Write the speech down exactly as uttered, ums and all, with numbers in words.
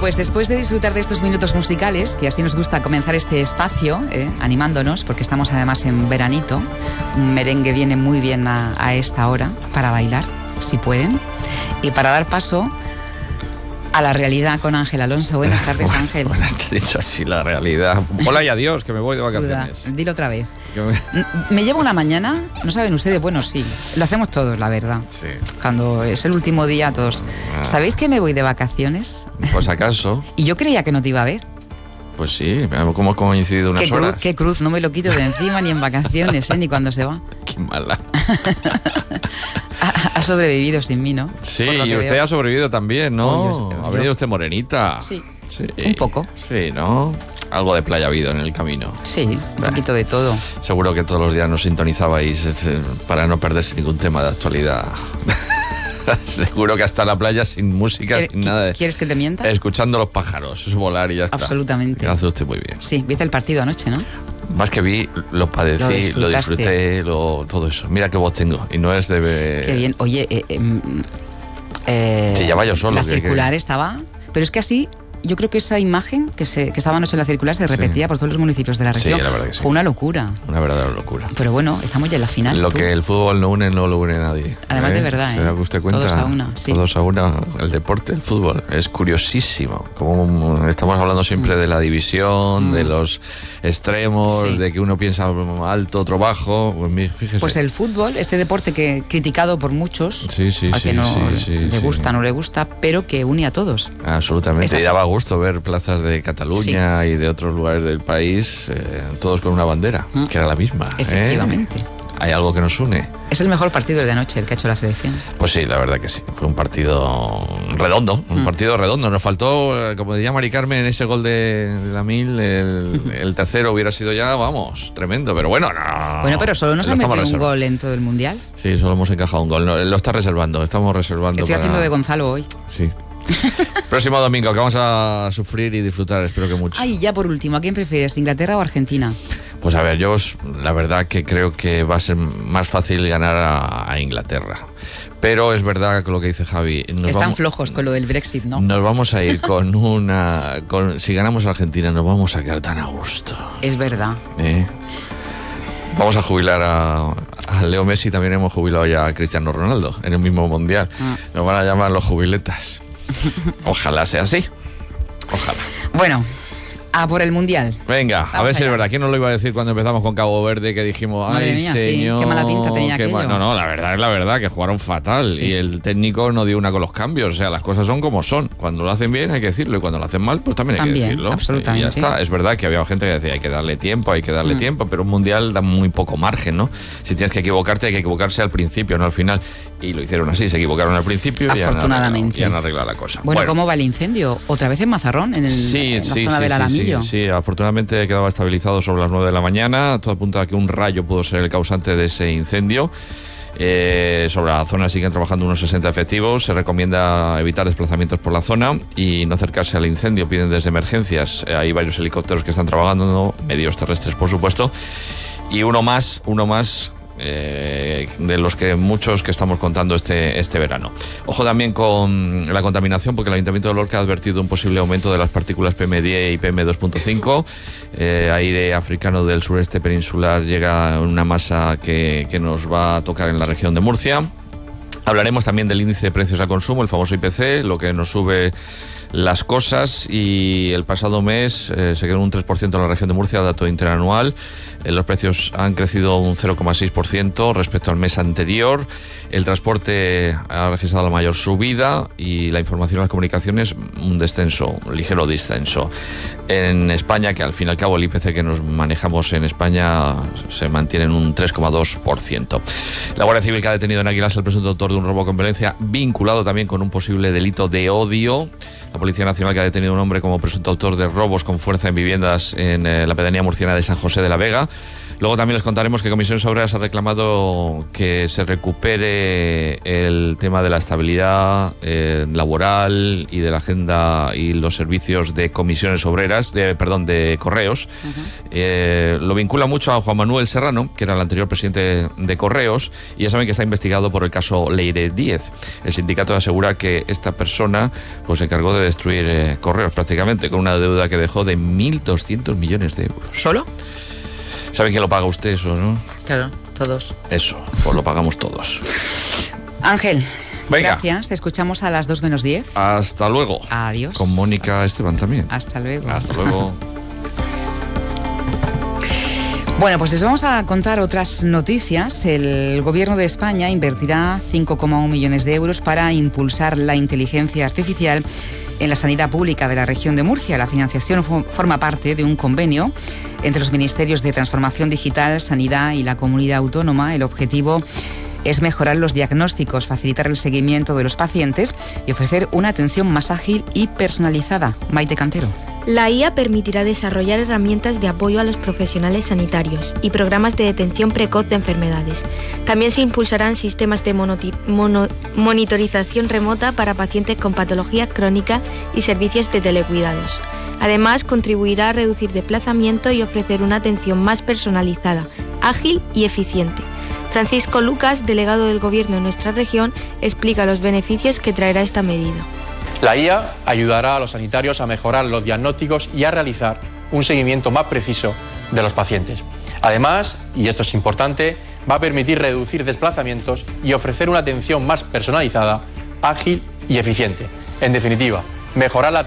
Pues después de disfrutar de estos minutos musicales, que así nos gusta comenzar este espacio, eh, animándonos, porque estamos además en veranito, un merengue viene muy bien a, a esta hora para bailar, si pueden, y para dar paso a la realidad con Ángel Alonso. Buenas tardes, Ángel. Bueno, te he dicho así la realidad. Hola y adiós, que me voy de vacaciones. Cruda. Dilo otra vez. Me... me llevo una mañana, no saben ustedes, bueno, sí, lo hacemos todos, la verdad. Sí. Cuando es el último día, todos. Ah. ¿Sabéis que me voy de vacaciones? Pues acaso. Y yo creía que no te iba a ver. Pues sí, ¿cómo hemos coincidido unas ¿Qué horas? Cruz, qué cruz, no me lo quito de encima ni en vacaciones, ¿eh? Ni cuando se va. Qué mala. ha, ha sobrevivido sin mí, ¿no? Sí, y usted veo. ha sobrevivido también, ¿no? Oh, yo, yo, ha venido usted morenita. Sí, sí, un poco. Sí, ¿no? Algo de playa ha habido en el camino. Sí, un poquito de todo. Seguro que todos los días nos sintonizabais para no perderse ningún tema de actualidad. Seguro que hasta la playa sin música, sin nada de... ¿Quieres que te mienta? Escuchando los pájaros, es volar y ya está. Absolutamente. Lo hace usted muy bien. Sí, viste el partido anoche, ¿no? Más que vi, lo padecí, lo, lo disfruté, lo, todo eso. Mira qué voz tengo, y no es de... Qué bien. Oye, eh, eh, sí, ya va yo solo. La que, circular que... estaba... Pero es que así... Yo creo que esa imagen que, se, que estaba anoche en la circular se repetía sí. por todos los municipios de la región. Sí, la verdad que sí. Fue una locura. Una verdadera locura. Pero bueno, estamos ya en la final. Lo ¿tú? que el fútbol no une, no lo une nadie. Además ¿eh? de verdad, ¿Se da ¿eh? usted cuenta? Todos a una, sí. Todos a una. El deporte, el fútbol. Es curiosísimo. Como estamos hablando siempre mm. de la división, mm. de los extremos, sí. de que uno piensa alto, otro bajo. Pues fíjese. Pues el fútbol, este deporte que criticado por muchos, sí, sí, a que sí, no sí, sí, le sí. gusta, no le gusta, pero que une a todos. Absolutamente. Y daba gusto ver plazas de Cataluña sí. y de otros lugares del país, eh, todos con una bandera, mm. que era la misma. Efectivamente. ¿eh? Hay algo que nos une. Es el mejor partido de anoche, el que ha hecho la selección. Pues sí, la verdad que sí. Fue un partido redondo, un mm. partido redondo. Nos faltó, como diría Mari Carmen, en ese gol de, de la Mil, el, el tercero hubiera sido ya, vamos, tremendo. Pero bueno, no. Bueno, pero solo nos ha metido un gol en todo el Mundial. Sí, solo hemos encajado un gol. No, lo está reservando, estamos reservando. Estoy para... haciendo de Gonzalo hoy. Sí. Próximo domingo, que vamos a sufrir y disfrutar, espero que mucho. Ay, ya por último, ¿a quién prefieres, Inglaterra o Argentina? Pues a ver, yo la verdad que creo que va a ser más fácil ganar a, a Inglaterra. Pero es verdad que lo que dice Javi... Nos Están vamos, flojos con lo del Brexit, ¿no? Nos vamos a ir con una... Con, si ganamos a Argentina nos vamos a quedar tan a gusto. Es verdad. ¿Eh? Vamos a jubilar a, a Leo Messi, también hemos jubilado ya a Cristiano Ronaldo en el mismo Mundial. Ah. Nos van a llamar los jubiletas. Ojalá sea así. Ojalá. Bueno, a por el Mundial. Venga, Vamos a ver allá. Si es verdad. ¿Quién nos lo iba a decir cuando empezamos con Cabo Verde? Que dijimos, Madre ay, mía, señor. Sí. Qué mala pinta tenía aquello. Ma... No, no, la verdad es la verdad, que jugaron fatal. Sí. Y el técnico no dio una con los cambios. O sea, las cosas son como son. Cuando lo hacen bien hay que decirlo. Y cuando lo hacen mal, pues también hay también, que decirlo. Absolutamente. Y ya está. Es verdad que había gente que decía, hay que darle tiempo, hay que darle mm. tiempo. Pero un Mundial da muy poco margen, ¿no? Si tienes que equivocarte, hay que equivocarse al principio, no al final. Y lo hicieron así, se equivocaron al principio y afortunadamente. Y han arreglado la cosa. Bueno, bueno, ¿cómo va el incendio? ¿Otra vez en Mazarrón? En, el, sí, en la sí, zona sí, del Alamillo. Sí, sí, afortunadamente quedaba estabilizado sobre las nueve de la mañana. Todo apunta a que un rayo pudo ser el causante de ese incendio. Eh, sobre la zona siguen trabajando unos sesenta efectivos. Se recomienda evitar desplazamientos por la zona y no acercarse al incendio. Piden desde emergencias. Eh, hay varios helicópteros que están trabajando, ¿no? Medios terrestres, por supuesto. Y uno más, uno más. Eh, de los que muchos que estamos contando este, este verano. Ojo también con la contaminación, porque el Ayuntamiento de Lorca ha advertido un posible aumento de las partículas P M diez y P M dos punto cinco. Eh, aire africano del sureste peninsular llega una masa que, que nos va a tocar en la región de Murcia. Hablaremos también del índice de precios al consumo, el famoso I P C, lo que nos sube las cosas, y el pasado mes eh, se quedó un tres por ciento en la región de Murcia, dato interanual. Eh, los precios han crecido un cero coma seis por ciento respecto al mes anterior. El transporte ha registrado la mayor subida y la información y las comunicaciones un descenso, un ligero descenso. En España, que al fin y al cabo el I P C que nos manejamos en España se mantiene en un tres coma dos por ciento. La Guardia Civil que ha detenido en Águilas al presunto autor de un robo con violencia, vinculado también con un posible delito de odio. La Policía Nacional que ha detenido a un hombre como presunto autor de robos con fuerza en viviendas en eh, la pedanía murciana de San José de la Vega. Luego también les contaremos que Comisiones Obreras ha reclamado que se recupere el tema de la estabilidad eh, laboral y de la agenda y los servicios de comisiones obreras, de, perdón, de correos. Uh-huh. Eh, lo vincula mucho a Juan Manuel Serrano, que era el anterior presidente de Correos, y ya saben que está investigado por el caso Leire Díez. El sindicato asegura que esta persona pues, se encargó de destruir eh, Correos prácticamente, con una deuda que dejó de mil doscientos millones de euros. ¿Solo? ¿Saben que lo paga usted eso, no? Claro, todos. Eso, pues lo pagamos todos. Ángel, venga. Gracias. Te escuchamos a las dos menos diez. Hasta luego. Adiós. Con Mónica Esteban también. Hasta luego. Hasta luego. Bueno, pues les vamos a contar otras noticias. El Gobierno de España invertirá cinco coma uno millones de euros para impulsar la inteligencia artificial en la sanidad pública de la región de Murcia. La financiación forma parte de un convenio entre los Ministerios de Transformación Digital, Sanidad y la Comunidad Autónoma. El objetivo es mejorar los diagnósticos, facilitar el seguimiento de los pacientes y ofrecer una atención más ágil y personalizada. Maite Cantero. La I A permitirá desarrollar herramientas de apoyo a los profesionales sanitarios y programas de detención precoz de enfermedades. También se impulsarán sistemas de monoti- mono- monitorización remota para pacientes con patologías crónicas y servicios de telecuidados. Además, contribuirá a reducir desplazamiento y ofrecer una atención más personalizada, ágil y eficiente. Francisco Lucas, delegado del Gobierno en nuestra región, explica los beneficios que traerá esta medida. La I A ayudará a los sanitarios a mejorar los diagnósticos y a realizar un seguimiento más preciso de los pacientes. Además, y esto es importante, va a permitir reducir desplazamientos y ofrecer una atención más personalizada, ágil y eficiente. En definitiva, mejorar la